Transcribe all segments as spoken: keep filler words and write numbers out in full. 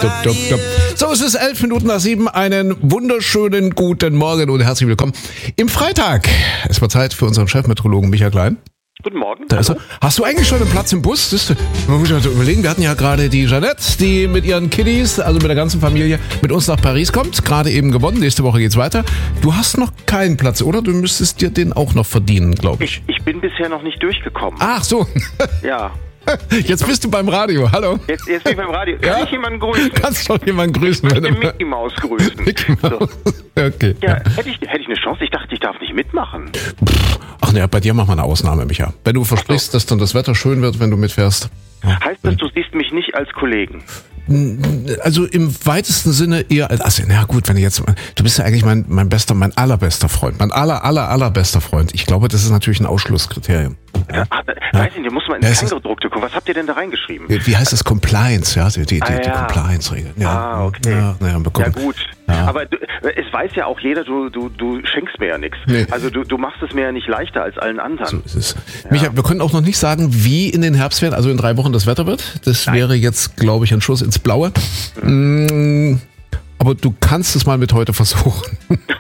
dup, dup, dup. So, es ist elf Minuten nach sieben. Einen wunderschönen guten Morgen und herzlich willkommen im Freitag. Es war Zeit für unseren Chefmeteorologen Michael Klein. Guten Morgen. Da ist er. Hast du eigentlich schon einen Platz im Bus? Das, man muss sich überlegen, wir hatten ja gerade die Jeanette, die mit ihren Kiddies, also mit der ganzen Familie, mit uns nach Paris kommt. Gerade eben gewonnen, nächste Woche geht's weiter. Du hast noch keinen Platz, oder? Du müsstest dir den auch noch verdienen, glaube ich. ich. Ich bin bisher noch nicht durchgekommen. Ach so. Ja. Jetzt bist du beim Radio, hallo. Jetzt, jetzt bin ich beim Radio. Kann Ja? ich jemanden grüßen? Kannst schon jemanden grüßen. Ich Wenn möchte du Mickey Maus grüßen. Mickey Mouse. So. Okay. Ja, hätte ich, hätte ich eine Chance? Ich dachte, ich darf nicht mitmachen. Ach ne, bei dir machen wir eine Ausnahme, Micha. Wenn du versprichst, dass dann das Wetter schön wird, wenn du mitfährst. Heißt das, du siehst mich nicht als Kollegen? Also im weitesten Sinne eher als, also na gut, wenn du jetzt, du bist ja eigentlich mein, mein bester, mein allerbester Freund, mein aller, aller, allerbester Freund. Ich glaube, das ist natürlich ein Ausschlusskriterium. Ja. Ah, da, Ja. Weiß ich nicht, da muss man ins Kleingedruckte gucken. Was habt ihr denn da reingeschrieben? Wie, wie heißt das? Compliance, ja, die, die, die, Ah, die ja. Compliance-Regeln. Ja. Ah, okay. Ja, na ja, Ja gut, Ja. aber du, es weiß ja auch jeder, du, du, du schenkst mir ja nichts. Nee. Also du, du machst es mir ja nicht leichter als allen anderen. So ist es. Micha, wir können auch noch nicht sagen, wie in den Herbstferien, also in drei Wochen das Wetter wird. Das Nein. wäre jetzt, glaube ich, ein Schuss ins Blaue. Mm, aber du kannst es mal mit heute versuchen.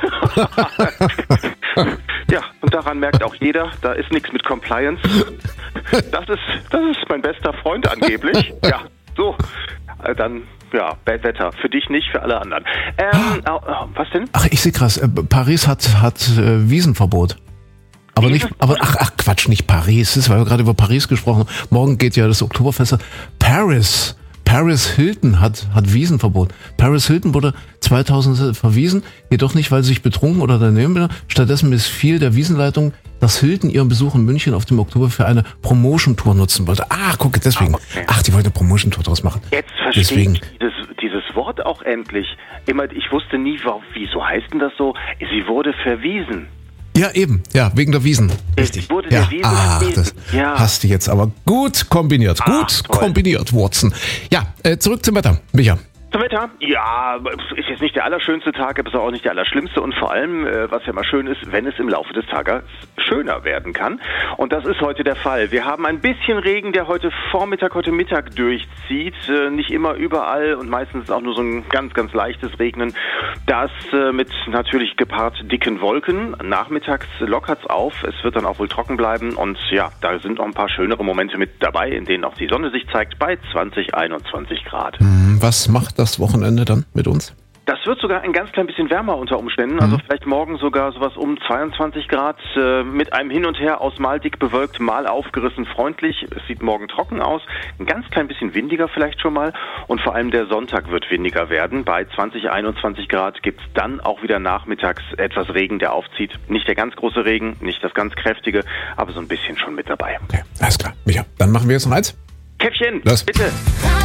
Ja, und daran merkt auch jeder, da ist nichts mit Compliance. Das ist, das ist mein bester Freund angeblich. Ja, so. Äh, Dann, ja, Bad Wetter. Für dich nicht, für alle anderen. Ähm, au- au- was denn? Ach, ich sehe krass. Äh, Paris hat, hat äh, Wiesenverbot. Aber nicht, aber ach, ach Quatsch, nicht Paris. Das ist, weil wir gerade über Paris gesprochen haben. Morgen geht ja das Oktoberfest. Paris. Paris Hilton hat, hat Wiesenverbot. Paris Hilton wurde zweitausend verwiesen, jedoch nicht, weil sie sich betrunken oder daneben war. Stattdessen missfiel der Wiesenleitung, dass Hilton ihren Besuch in München auf dem Oktober für eine Promotion-Tour nutzen wollte. Ach, guck, deswegen. Ah, okay. Ach, die wollte eine Promotion-Tour draus machen. Jetzt verstehe Deswegen. ich dieses, dieses Wort auch endlich. Immer, ich wusste nie, wa- wieso heißt denn das so? Sie wurde verwiesen. Ja, eben. Ja, wegen der Wiesen. Richtig. wurde ja. der Wiesen Ach, verwiesen. das Ja. hast du jetzt aber gut kombiniert. Ach, gut toll. kombiniert, Watson. Ja, äh, zurück zum Wetter. Micha. Zum Wetter? Ja, ist jetzt nicht der allerschönste Tag, aber ist auch nicht der allerschlimmste und vor allem, äh, was ja mal schön ist, wenn es im Laufe des Tages schöner werden kann. Und das ist heute der Fall. Wir haben ein bisschen Regen, der heute Vormittag, heute Mittag durchzieht. Äh, nicht immer überall und meistens auch nur so ein ganz, ganz leichtes Regnen. Das äh, mit natürlich gepaart dicken Wolken. Nachmittags lockert's auf. Es wird dann auch wohl trocken bleiben und ja, da sind noch ein paar schönere Momente mit dabei, in denen auch die Sonne sich zeigt bei zwanzig, einundzwanzig Grad. Hm, was macht das Wochenende dann mit uns? Das wird sogar ein ganz klein bisschen wärmer unter Umständen, also vielleicht morgen sogar sowas um zweiundzwanzig Grad äh, mit einem Hin und Her aus mal dick bewölkt, mal aufgerissen freundlich. Es sieht morgen trocken aus, ein ganz klein bisschen windiger vielleicht schon mal und vor allem der Sonntag wird windiger werden. Bei zwanzig, einundzwanzig Grad gibt's dann auch wieder nachmittags etwas Regen, der aufzieht. Nicht der ganz große Regen, nicht das ganz kräftige, aber so ein bisschen schon mit dabei. Okay, alles klar. Micha, dann machen wir jetzt noch eins. Käffchen, Los. bitte.